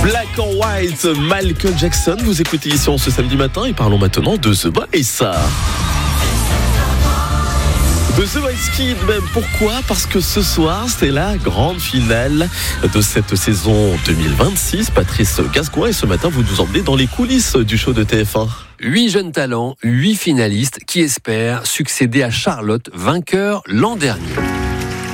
Black or White, Michael Jackson. Vous écoutez ici en ce samedi matin et parlons maintenant de The Voice. De The Voice Kids même. Pourquoi ? Parce que ce soir, c'est la grande finale de cette saison 2026. Patrice Gascoigne, et ce matin, vous nous emmenez dans les coulisses du show de TF1. 8 jeunes talents, 8 finalistes qui espèrent succéder à Charlotte, vainqueur l'an dernier.